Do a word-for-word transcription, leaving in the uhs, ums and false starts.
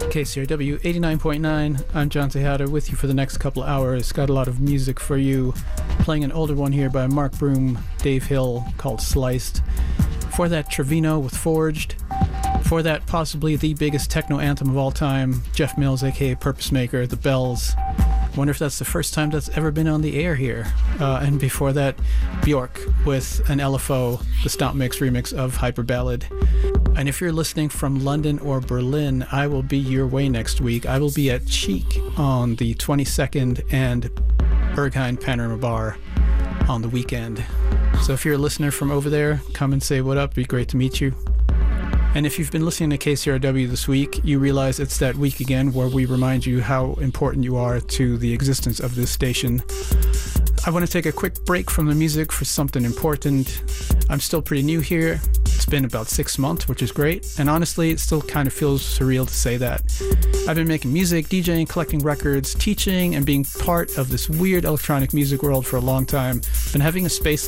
K C R W eighty-nine point nine. I'm John Tejada with you for the next couple of hours. Got a lot of music for you. Playing an older one here by Mark Broom, Dave Hill, called Sliced. Before that, Trevino with Forged. Before that, possibly the biggest techno anthem of all time, Jeff Mills, aka Purpose Maker, The Bells. Wonder if that's the first time that's ever been on the air here. Uh, and before that, Bjork with an L F O, the Stomp Mix remix of Hyper Ballad. And if you're listening from London or Berlin, I will be your way next week. I will be at Cheek on the twenty-second and Berghain Panorama Bar on the weekend. So if you're a listener from over there, come and say what up. It'd be great to meet you. And if you've been listening to K C R W this week, you realize it's that week again where we remind you how important you are to the existence of this station. I want to take a quick break from the music for something important. I'm still pretty new here. It's been about six months, which is great. And honestly, it still kind of feels surreal to say that. I've been making music, DJing, collecting records, teaching, and being part of this weird electronic music world for a long time. Been having a space